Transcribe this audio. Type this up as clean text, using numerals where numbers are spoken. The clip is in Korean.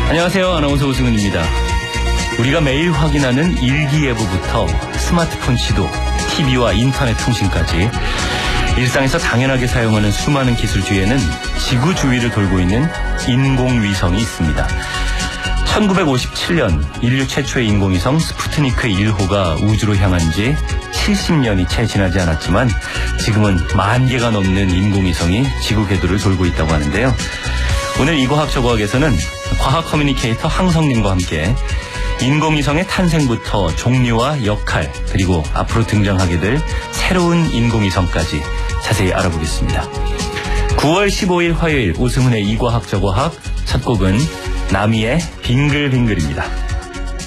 안녕하세요. 아나운서 오승훈입니다. 우리가 매일 확인하는 일기예보부터 스마트폰 지도, TV와 인터넷 통신까지 일상에서 당연하게 사용하는 수많은 기술 뒤에는 지구 주위를 돌고 있는 인공위성이 있습니다. 1957년 인류 최초의 인공위성 스푸트니크 1호가 우주로 향한 지 70년이 채 지나지 않았지만 지금은 10,000개가 넘는 인공위성이 지구 궤도를 돌고 있다고 하는데요. 오늘 이과학저과학에서는 과학 커뮤니케이터 항성님과 함께 인공위성의 탄생부터 종류와 역할, 그리고 앞으로 등장하게 될 새로운 인공위성까지 자세히 알아보겠습니다. 9월 15일 화요일 오승훈의 이과학저과학 첫 곡은 나미의 빙글빙글입니다.